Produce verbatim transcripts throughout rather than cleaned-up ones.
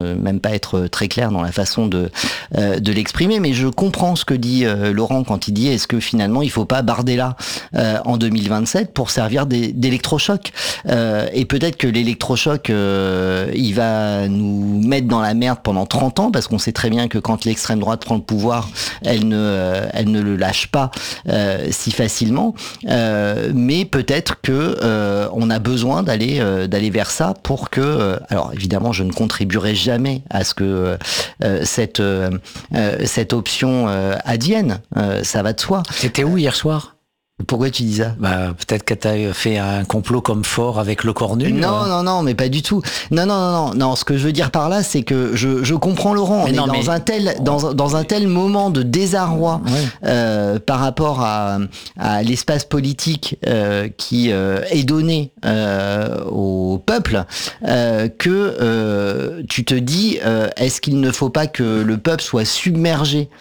ne même pas être très clair dans la façon de euh, de l'exprimer, mais je comprends ce que dit euh, Laurent quand il dit est-ce que finalement il faut pas Bardella euh, en deux mille vingt-sept pour servir des, d'électrochoc euh, et peut-être que l'électrochoc euh, il va nous mettre dans la merde pendant trente ans parce qu'on sait très bien que quand l'extrême droite prend le pouvoir, elle ne euh, elle ne le lâche pas euh, si facilement, euh, mais peut-être que euh, on a besoin d'aller euh, d'aller vers ça pour que euh, alors évidemment je ne contribuerai jamais à ce que euh, cette euh, cette option euh, advienne, euh, ça va de soi. C'était où hier soir ? Pourquoi tu dis ça ? Bah, peut-être que t'as fait un complot comme Fort avec Le Cornu. Non, non, non, mais pas du tout. Non, non, non, non, non. Ce que je veux dire par là, c'est que je, je comprends Laurent. On mais est non, dans mais... un tel, dans, dans un tel moment de désarroi ouais. euh, par rapport à, à l'espace politique euh, qui euh, est donné euh, au peuple euh, que euh, tu te dis, euh, est-ce qu'il ne faut pas que le peuple soit submergé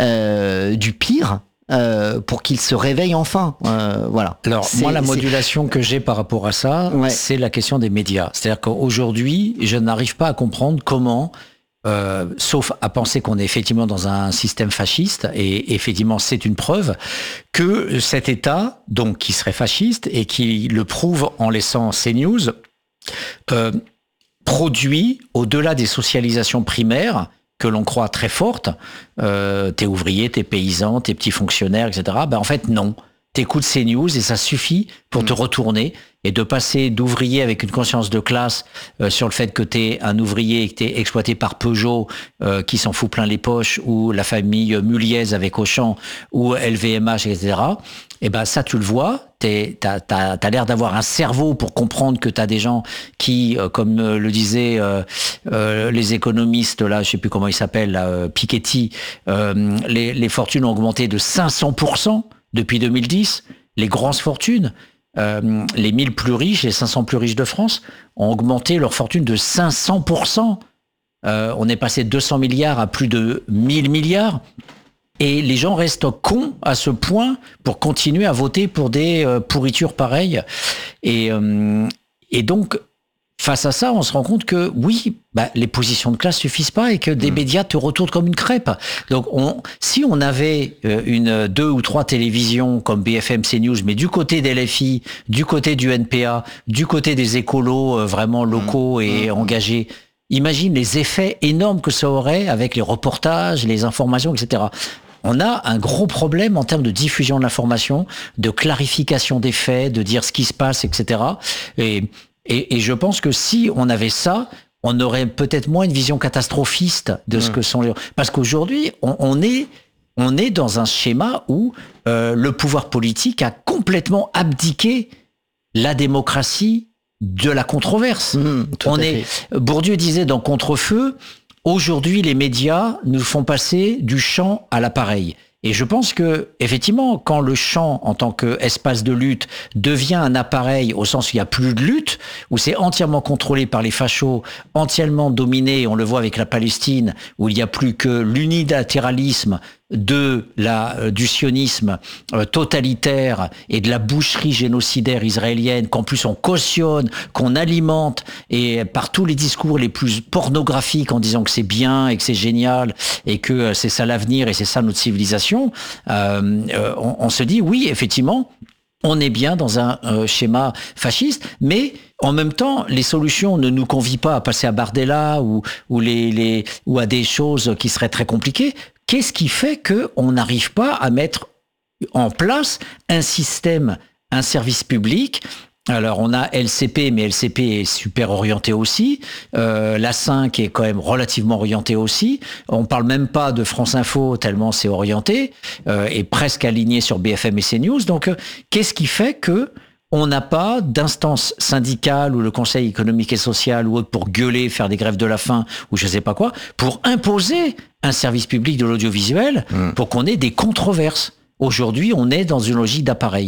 euh, du pire ? Euh, pour qu'il se réveille enfin, euh, voilà. Alors c'est, moi, la modulation c'est... que j'ai par rapport à ça, ouais. c'est la question des médias. C'est-à-dire qu'aujourd'hui, je n'arrive pas à comprendre comment, euh, sauf à penser qu'on est effectivement dans un système fasciste, et effectivement, c'est une preuve que cet État, donc qui serait fasciste et qui le prouve en laissant CNews, euh, produit au-delà des socialisations primaires que l'on croit très forte, euh, t'es ouvrier, t'es paysan, t'es petit fonctionnaire, et cetera. Ben en fait, non. T'écoutes CNews et ça suffit pour mmh. te retourner et de passer d'ouvrier avec une conscience de classe euh, sur le fait que t'es un ouvrier et que t'es exploité par Peugeot euh, qui s'en fout plein les poches, ou la famille Muliez avec Auchan, ou L V M H, et cetera. Et ben ça, tu le vois. T'es, t'as, t'as, t'as l'air d'avoir un cerveau pour comprendre que t'as des gens qui, euh, comme euh, le disaient euh, euh, les économistes, là, je sais plus comment ils s'appellent, là, euh, Piketty, euh, les, les fortunes ont augmenté de cinq cents pour cent depuis deux mille dix. Les grosses fortunes, euh, les mille plus riches, les cinq cents plus riches de France, ont augmenté leur fortune de cinq cents pour cent. Euh, on est passé de deux cents milliards à plus de mille milliards. Et les gens restent cons à ce point pour continuer à voter pour des euh, pourritures pareilles. Et, euh, et donc, face à ça, on se rend compte que oui, bah, les positions de classe suffisent pas et que des mmh. médias te retournent comme une crêpe. Donc, on, si on avait euh, une deux ou trois télévisions comme B F M, CNews, mais du côté des L F I, du côté du N P A, du côté des écolos euh, vraiment locaux mmh. et mmh. engagés, imagine les effets énormes que ça aurait avec les reportages, les informations, et cetera. On a un gros problème en termes de diffusion de l'information, de clarification des faits, de dire ce qui se passe, et cetera. Et, et, et je pense que si on avait ça, on aurait peut-être moins une vision catastrophiste de ce mmh. que sont les... Parce qu'aujourd'hui, on, on est... on est dans un schéma où euh, le pouvoir politique a complètement abdiqué la démocratie de la controverse. Mmh, on est... Bourdieu disait dans Contre-feu, aujourd'hui, les médias nous font passer du champ à l'appareil. Et je pense que, effectivement, quand le champ, en tant qu'espace de lutte, devient un appareil au sens où il n'y a plus de lutte, où c'est entièrement contrôlé par les fachos, entièrement dominé, on le voit avec la Palestine, où il n'y a plus que l'unilatéralisme de la, euh, du sionisme euh, totalitaire et de la boucherie génocidaire israélienne, qu'en plus on cautionne, qu'on alimente, et par tous les discours les plus pornographiques en disant que c'est bien et que c'est génial et que euh, c'est ça l'avenir et c'est ça notre civilisation, euh, euh, on, on se dit oui, effectivement, on est bien dans un euh, schéma fasciste, mais en même temps, les solutions ne nous convient pas à passer à Bardella ou, ou, les, les, ou à des choses qui seraient très compliquées. Qu'est-ce qui fait qu'on n'arrive pas à mettre en place un système, un service public? Alors, on a L C P, mais L C P est super orienté aussi. Euh, la cinq est quand même relativement orientée aussi. On parle même pas de France Info, tellement c'est orienté, euh, et presque aligné sur B F M et CNews. Donc, euh, qu'est-ce qui fait que on n'a pas d'instance syndicale ou le Conseil économique et social ou autre pour gueuler, faire des grèves de la faim ou je sais pas quoi, pour imposer un service public de l'audiovisuel mmh. pour qu'on ait des controverses. Aujourd'hui, on est dans une logique d'appareil.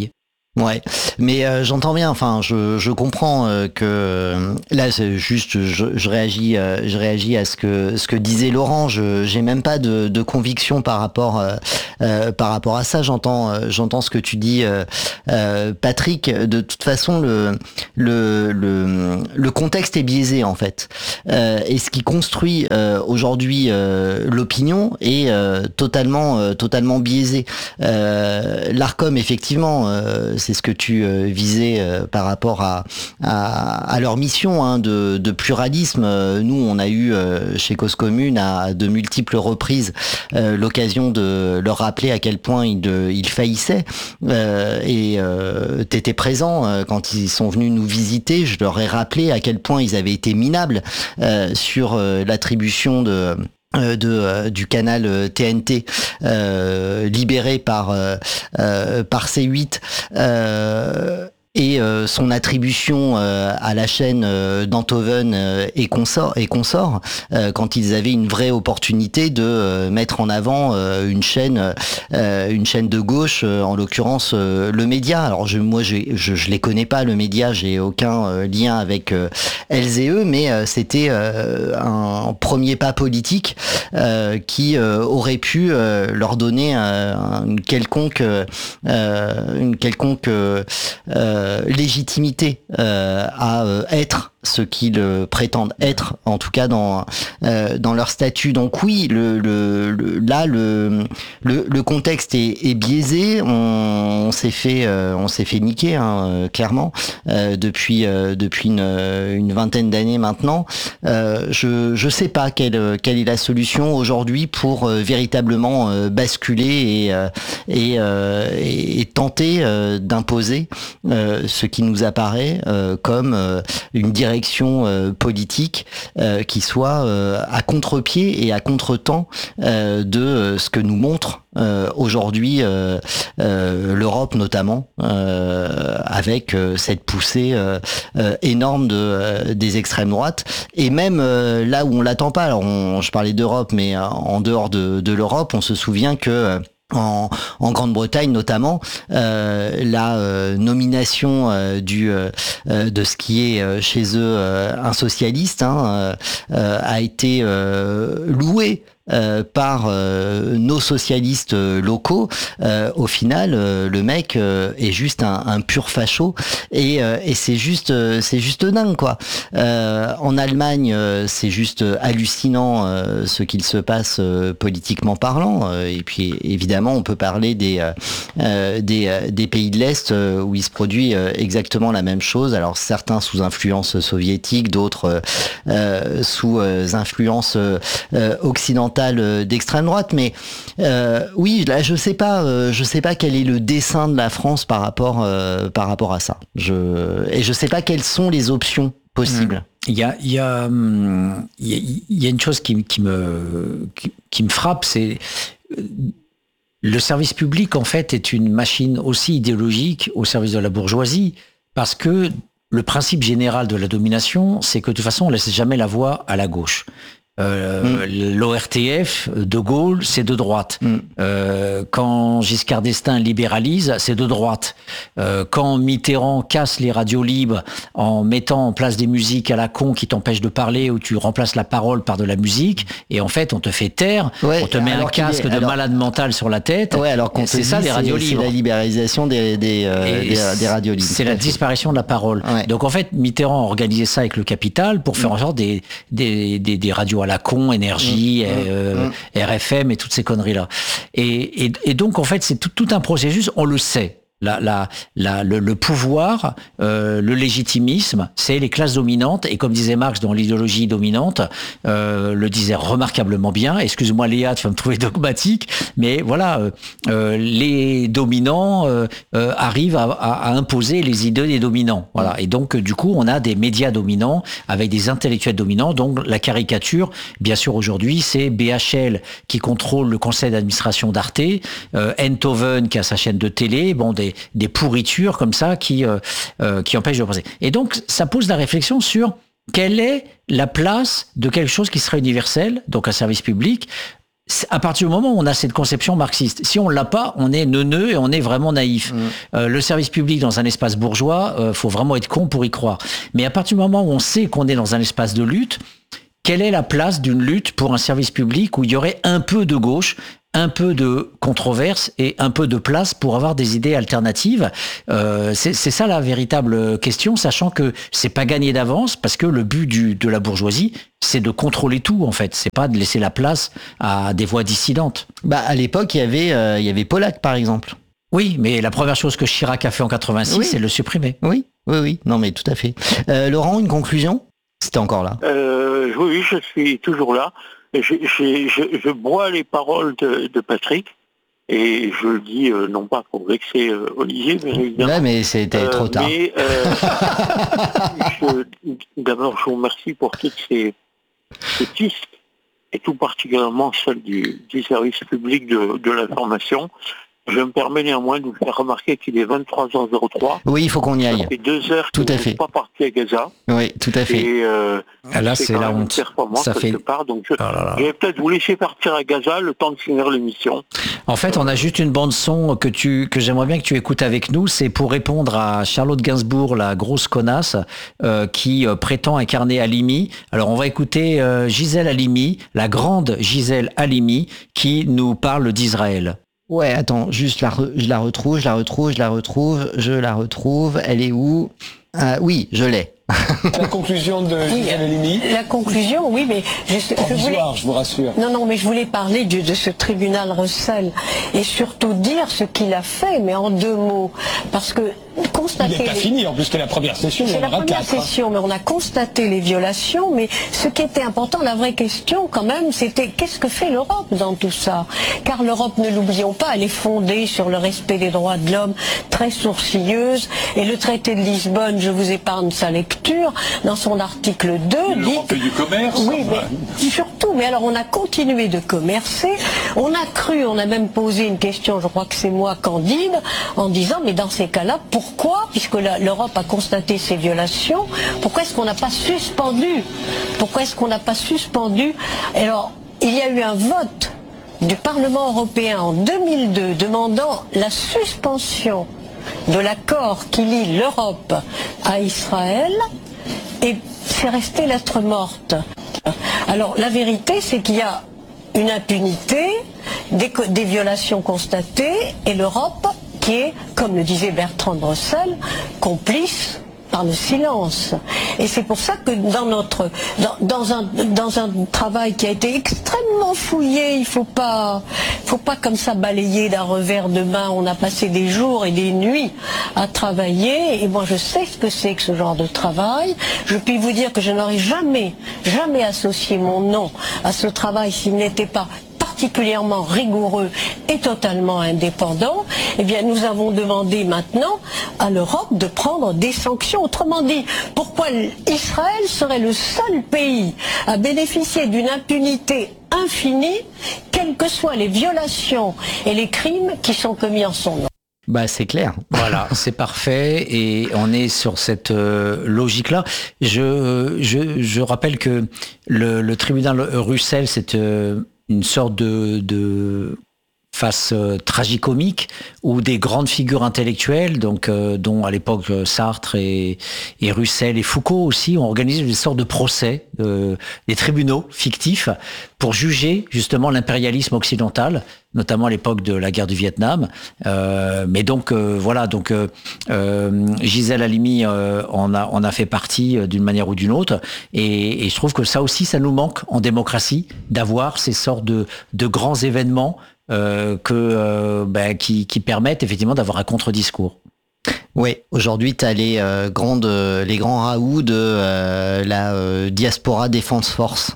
Ouais, mais euh, j'entends bien. Enfin, je, je comprends euh, que euh, là, c'est juste, je, je réagis, euh, je réagis à ce que ce que disait Laurent. Je j'ai même pas de, de conviction par rapport euh, euh, par rapport à ça. J'entends, euh, j'entends ce que tu dis, euh, euh, Patrick. De toute façon, le le le le contexte est biaisé en fait, euh, et ce qui construit euh, aujourd'hui euh, l'opinion est euh, totalement euh, totalement biaisé. Euh, L'Arcom, effectivement. Euh, c'est ce que tu euh, visais euh, par rapport à, à, à leur mission hein, de, de pluralisme. Euh, nous, on a eu euh, chez Cause Commune à de multiples reprises euh, l'occasion de leur rappeler à quel point ils, de, ils faillissaient. Euh, et euh, tu étais présent euh, quand ils sont venus nous visiter. Je leur ai rappelé à quel point ils avaient été minables euh, sur euh, l'attribution de... Euh, de euh, du canal euh, T N T euh, libéré par euh, euh, par C huit euh, et euh, son attribution euh, à la chaîne euh, d'Enthoven euh, et consorts et consorts euh, quand ils avaient une vraie opportunité de euh, mettre en avant euh, une chaîne euh, une chaîne de gauche euh, en l'occurrence euh, le Média. Alors je moi j'ai, je je les connais pas le Média, j'ai aucun euh, lien avec euh, elles et eux, mais euh, c'était euh, un premier pas politique euh, qui euh, aurait pu euh, leur donner euh, une quelconque euh, une quelconque euh, légitimité euh, à euh, être ce qu'ils euh, prétendent être, en tout cas dans euh, dans leur statut. Donc oui, le, le, le là le, le le contexte est, est biaisé. On, on s'est fait euh, on s'est fait niquer hein, clairement euh, depuis euh, depuis une, une vingtaine d'années maintenant. Euh, je je sais pas quelle quelle est la solution aujourd'hui pour euh, véritablement euh, basculer et euh, et, euh, et, et tenter euh, d'imposer euh, ce qui nous apparaît euh, comme euh, une direction direction euh, politique euh, qui soit euh, à contre-pied et à contre-temps euh, de euh, ce que nous montre euh, aujourd'hui euh, euh, l'Europe notamment euh, avec euh, cette poussée euh, euh, énorme de euh, des extrêmes droites et même euh, là où on l'attend pas. Alors on, je parlais d'Europe, mais euh, en dehors de, de l'Europe, on se souvient que euh, En, en Grande-Bretagne notamment, euh, la euh, nomination euh, du euh, de ce qui est euh, chez eux euh, un socialiste hein, euh, a été euh, louée Euh, par euh, nos socialistes euh, locaux. Euh, au final, euh, le mec euh, est juste un, un pur facho et, euh, et c'est juste, euh, c'est juste dingue quoi. Euh, en Allemagne, euh, c'est juste hallucinant euh, ce qu'il se passe euh, politiquement parlant. Euh, et puis évidemment, on peut parler des euh, des, des pays de l'Est euh, où il se produit euh, exactement la même chose. Alors certains sous influence soviétique, d'autres euh, sous euh, influence euh, occidentale d'extrême droite, mais euh, oui, là, je sais pas, euh, je sais pas quel est le dessein de la France par rapport, euh, par rapport à ça. Je et je sais pas quelles sont les options possibles. Il y a, il y a, il y a, il y a une chose qui, qui me, qui, qui me frappe, c'est le service public en fait est une machine aussi idéologique au service de la bourgeoisie, parce que le principe général de la domination, c'est que de toute façon, on laisse jamais la voie à la gauche. Euh, mm. L'O R T F, De Gaulle, c'est de droite. Mm. Euh, quand Giscard d'Estaing libéralise, c'est de droite. Euh, quand Mitterrand casse les radios libres en mettant en place des musiques à la con qui t'empêchent de parler, où tu remplaces la parole par de la musique, et en fait on te fait taire, ouais, on te met un casque est, de alors, malade mental sur la tête. Ouais, alors qu'on c'est ça les radios libres. C'est la libéralisation des, des, euh, des, des radios libres. C'est la disparition de la parole. Ouais. Donc en fait, Mitterrand a organisé ça avec le Capital pour faire mm. en sorte des, des, des, des radios à la con, énergie, mmh, euh, mmh. R F M et toutes ces conneries-là. Et, et, et donc, en fait, c'est tout, tout un processus, on le sait. La, la, la, le, le pouvoir, euh, le légitimisme, c'est les classes dominantes. Et comme disait Marx dans l'idéologie dominante, euh, le disait remarquablement bien. Excuse-moi Léa, tu vas me trouver dogmatique, mais voilà, euh, euh, les dominants euh, euh, arrivent à, à, à imposer les idées des dominants. Voilà. Et donc du coup, on a des médias dominants avec des intellectuels dominants. Donc la caricature, bien sûr aujourd'hui, c'est B H L qui contrôle le conseil d'administration d'Arte, euh, Enthoven qui a sa chaîne de télé, bon des des pourritures comme ça qui euh, euh, qui empêchent de penser. Et donc ça pose la réflexion sur quelle est la place de quelque chose qui serait universel, donc un service public. à partir du moment où on a cette conception marxiste, si on l'a pas, on est neuneux et on est vraiment naïf. Mmh. Euh, le service public dans un espace bourgeois, euh, faut vraiment être con pour y croire. Mais à partir du moment où on sait qu'on est dans un espace de lutte, quelle est la place d'une lutte pour un service public où il y aurait un peu de gauche, un peu de controverse et un peu de place pour avoir des idées alternatives. Euh, c'est, c'est ça la véritable question, sachant que c'est pas gagné d'avance, parce que le but du, de la bourgeoisie, c'est de contrôler tout, en fait. C'est pas de laisser la place à des voix dissidentes. Bah, à l'époque, il y avait, euh, il y avait Pollack, par exemple. Oui, mais la première chose que Chirac a fait en quatre-vingt-six, oui. c'est le supprimer. Oui, oui, oui. Non, mais tout à fait. Euh, Laurent, une conclusion ? C'était encore là. Euh, oui, je suis toujours là. Je, je, je, je bois les paroles de, de Patrick, et je le dis euh, non pas pour vexer euh, Olivier, mais évidemment. Ouais, mais c'était euh, trop tard. Mais, euh, je, d'abord, je vous remercie pour toutes ces, ces pistes, et tout particulièrement celle du, du service public de, de l'information. Je me permets néanmoins de vous faire remarquer qu'il est vingt-trois heures zéro trois. Oui, il faut qu'on y aille. Ça fait deux heures tout que à je fait. ne suis pas parti à Gaza. Oui, tout à fait. Et euh, ah là, c'est, c'est la honte. Moi, ça fait. Part, donc je, oh là là. je vais peut-être vous laisser partir à Gaza le temps de finir l'émission. En fait, on a juste une bande son que tu que j'aimerais bien que tu écoutes avec nous. C'est pour répondre à Charlotte Gainsbourg, la grosse connasse euh, qui euh, prétend incarner Halimi. Alors, on va écouter euh, Gisèle Halimi, la grande Gisèle Halimi, qui nous parle d'Israël. Ouais, attends, juste la re, je la retrouve, je la retrouve, je la retrouve, je la retrouve. Elle est où ? euh, Oui, je l'ai. La conclusion de oui, Gisèle Halimi. La conclusion, oui, mais je, je voulais. Je vous rassure. Non, non, mais je voulais parler de, de ce tribunal Russell et surtout dire ce qu'il a fait, mais en deux mots, parce que constater. Il n'est pas les... fini, en plus que la première session. C'est il y en la aura première quatre, session, hein. Mais on a constaté les violations. Mais ce qui était important, la vraie question, quand même, c'était qu'est-ce que fait l'Europe dans tout ça ? Car l'Europe, ne l'oublions pas, elle est fondée sur le respect des droits de l'homme, très sourcilleuse, et le traité de Lisbonne, je vous épargne sa lecture. Dans son article deux, l'Europe dit... du commerce. Oui, mais surtout, mais alors on a continué de commercer, on a cru, on a même posé une question, je crois que c'est moi, Candide, en disant, mais dans ces cas-là, pourquoi, puisque la, l'Europe a constaté ces violations, pourquoi est-ce qu'on n'a pas suspendu Pourquoi est-ce qu'on n'a pas suspendu Alors, il y a eu un vote du Parlement européen en deux mille deux demandant la suspension de l'accord qui lie l'Europe à Israël, et c'est resté lettre morte. Alors la vérité, c'est qu'il y a une impunité, des, des violations constatées, et l'Europe qui est, comme le disait Bertrand de Russell, complice par le silence. Et c'est pour ça que dans notre dans, dans un dans un travail qui a été extrêmement fouillé, il faut pas faut pas comme ça balayer d'un revers de main. On a passé des jours et des nuits à travailler, et moi je sais ce que c'est que ce genre de travail. Je puis vous dire que je n'aurais jamais jamais associé mon nom à ce travail s'il n'était pas particulièrement rigoureux et totalement indépendant. Eh bien, nous avons demandé maintenant à l'Europe de prendre des sanctions. Autrement dit, pourquoi Israël serait le seul pays à bénéficier d'une impunité infinie, quelles que soient les violations et les crimes qui sont commis en son nom. Bah, c'est clair. Voilà, c'est parfait, et on est sur cette euh, logique-là. Je, je, je rappelle que le, le tribunal Russell, c'est euh, une sorte de, de face euh, tragicomique où des grandes figures intellectuelles, donc euh, dont à l'époque Sartre et, et Russell et Foucault aussi, ont organisé des sortes de procès, euh, des tribunaux fictifs pour juger justement l'impérialisme occidental, notamment à l'époque de la guerre du Vietnam. Euh, mais donc euh, voilà, donc euh, euh, Gisèle Halimi euh, en a en a fait partie euh, d'une manière ou d'une autre, et, et je trouve que ça aussi, ça nous manque en démocratie, d'avoir ces sortes de de grands événements euh, que euh, ben, qui qui permettent effectivement d'avoir un contre-discours. Oui, aujourd'hui, tu as les, euh, grandes, euh, les grands raouts de euh, la euh, Diaspora Defense Force.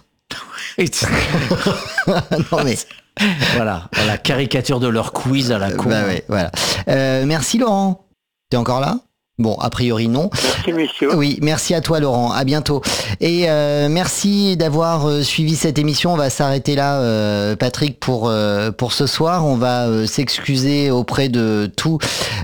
Non mais... Voilà, la caricature de leur quiz à la con. Bah ouais, voilà. Euh, merci Laurent. T'es encore là ? Bon, a priori non. Merci messieurs. Oui, merci à toi Laurent, à bientôt. Et euh, merci d'avoir euh, suivi cette émission. On va s'arrêter là, euh, Patrick, pour euh, pour ce soir. On va euh, s'excuser auprès de tous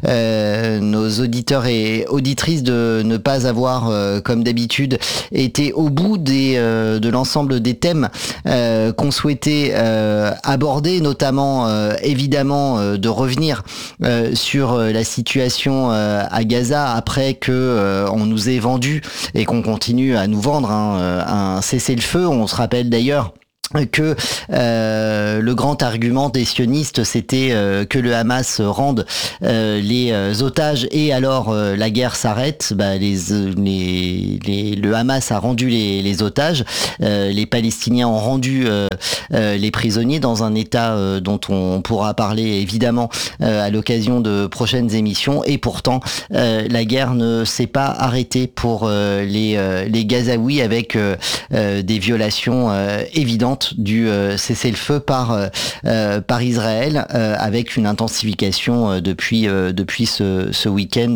euh, nos auditeurs et auditrices de ne pas avoir, euh, comme d'habitude, été au bout des euh, de l'ensemble des thèmes euh, qu'on souhaitait euh, aborder, notamment euh, évidemment euh, de revenir euh, sur euh, la situation euh, à Gaza, après que euh, on nous ait vendu et qu'on continue à nous vendre hein, un cessez-le-feu. On se rappelle d'ailleurs que euh, le grand argument des sionistes, c'était euh, que le Hamas rende euh, les euh, otages et alors euh, la guerre s'arrête. Bah, les, les, les, le Hamas a rendu les, les otages, euh, les Palestiniens ont rendu euh, euh, les prisonniers dans un état euh, dont on pourra parler évidemment euh, à l'occasion de prochaines émissions. Et pourtant, euh, la guerre ne s'est pas arrêtée pour euh, les, euh, les Gazaouis, avec euh, euh, des violations euh, évidentes du euh, cessez-le-feu par euh, euh, par Israël, euh, avec une intensification euh, depuis euh, depuis ce, ce week-end.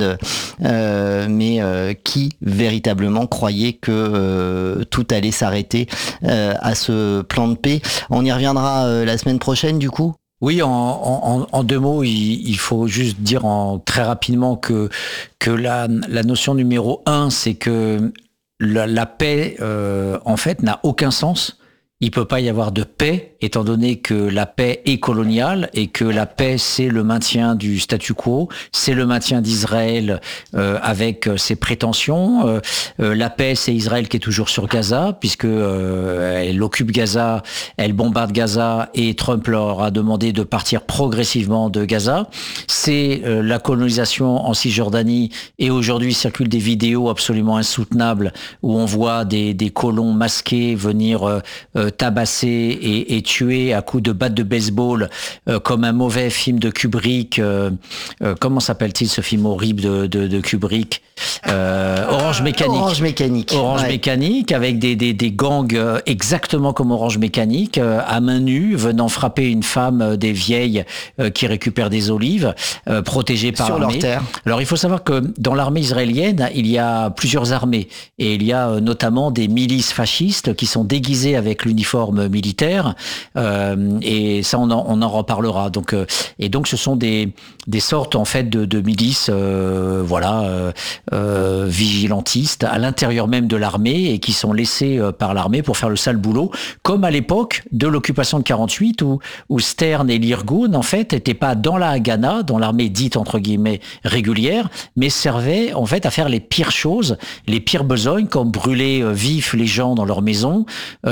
Euh, mais euh, qui véritablement croyait que euh, tout allait s'arrêter euh, à ce plan de paix? On y reviendra euh, la semaine prochaine, du coup. Oui, en, en, en deux mots, il, il faut juste dire en, très rapidement que que la, la notion numéro un, c'est que la, la paix, euh, en fait, n'a aucun sens. Il peut pas y avoir de paix, étant donné que la paix est coloniale et que la paix, c'est le maintien du statu quo, c'est le maintien d'Israël euh, avec ses prétentions. Euh, euh, la paix, c'est Israël qui est toujours sur Gaza, puisque euh, elle occupe Gaza, elle bombarde Gaza, et Trump leur a demandé de partir progressivement de Gaza. C'est euh, la colonisation en Cisjordanie, et aujourd'hui circulent des vidéos absolument insoutenables où on voit des, des colons masqués venir euh, euh, tabasser et, et tuer à coups de batte de baseball, euh, comme un mauvais film de Kubrick. Euh, euh, comment s'appelle-t-il ce film horrible de, de, de Kubrick? euh, Orange Mécanique. Orange Mécanique. Orange ouais. Mécanique, avec des, des, des gangs euh, exactement comme Orange Mécanique, euh, à main nue, venant frapper une femme, euh, des vieilles euh, qui récupèrent des olives, euh, protégées par sur l'armée. Leur terre. Alors il faut savoir que dans l'armée israélienne, il y a plusieurs armées, et il y a euh, notamment des milices fascistes qui sont déguisées avec l'uniforme militaire, euh, et ça on en, on en reparlera. Donc euh, et donc ce sont des des sortes en fait de, de milices, euh, voilà, euh, euh, vigilantistes à l'intérieur même de l'armée, et qui sont laissés euh, par l'armée pour faire le sale boulot, comme à l'époque de l'occupation de quarante-huit, où où Stern et l'Irgun en fait n'étaient pas dans la Haganah, dans l'armée dite entre guillemets régulière, mais servaient en fait à faire les pires choses, les pires besognes, comme brûler euh, vifs les gens dans leur maison,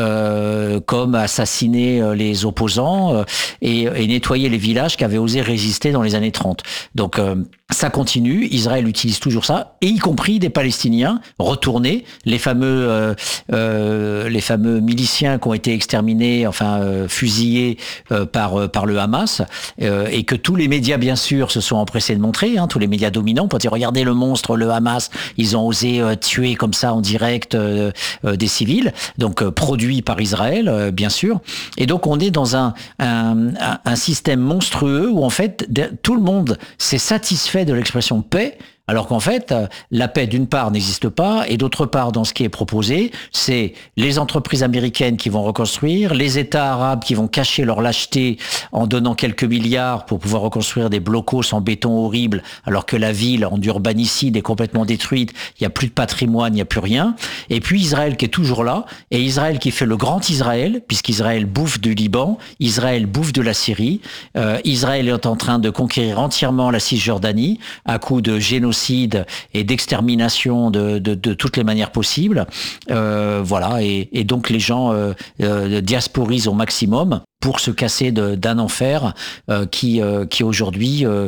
euh, comme assassiner euh, les opposants euh, et, et nettoyer les villages qui avaient osé résister dans les années trente. Donc euh, ça continue, Israël utilise toujours ça, et y compris des Palestiniens retournés, les fameux euh, euh, les fameux miliciens qui ont été exterminés, enfin euh, fusillés euh, par euh, par le Hamas, euh, et que tous les médias bien sûr se sont empressés de montrer, hein, tous les médias dominants, pour dire regardez le monstre, le Hamas, ils ont osé euh, tuer comme ça en direct euh, euh, des civils, donc euh, produit par Israël euh, bien sûr, et donc on est dans un un, un système monstrueux où en fait tout le monde s'est satisfait de l'expression paix, alors qu'en fait, la paix, d'une part, n'existe pas, et d'autre part, dans ce qui est proposé, c'est les entreprises américaines qui vont reconstruire, les États arabes qui vont cacher leur lâcheté en donnant quelques milliards pour pouvoir reconstruire des blocos en béton horrible, alors que la ville, en urbanicide, est complètement détruite, il n'y a plus de patrimoine, il n'y a plus rien. Et puis Israël qui est toujours là, et Israël qui fait le grand Israël, puisqu'Israël bouffe du Liban, Israël bouffe de la Syrie, euh, Israël est en train de conquérir entièrement la Cisjordanie, à coup de génocide et d'extermination de, de, de toutes les manières possibles. Euh, voilà, et, et donc les gens euh, euh, diasporisent au maximum pour se casser de, d'un enfer euh, qui, euh, qui aujourd'hui euh,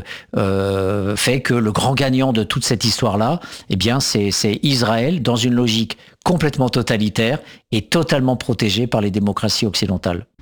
euh, fait que le grand gagnant de toute cette histoire-là, eh bien, c'est, c'est Israël, dans une logique complètement totalitaire et totalement protégée par les démocraties occidentales.